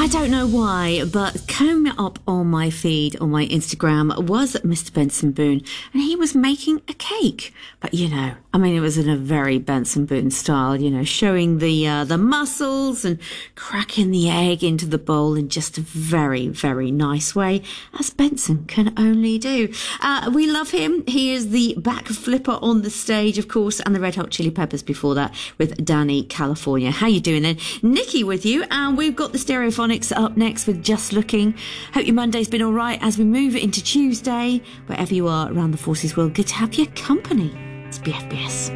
I don't know why, but coming up on my feed on my Instagram was Mr. Benson Boone, and he was making a cake. But it was in a very Benson Boone style, showing the muscles and cracking the egg into the bowl in just a very, very nice way, as Benson can only do. We love him. He is the back flipper on the stage, of course, and the Red Hot Chili Peppers before that with Danny California. How you doing then? Nikki with you, and we've got the Stereophonics up next with Just Looking. Hope your Monday's been all right as we move into Tuesday. Wherever you are around the Forces world, good to have your company. It's BFBS.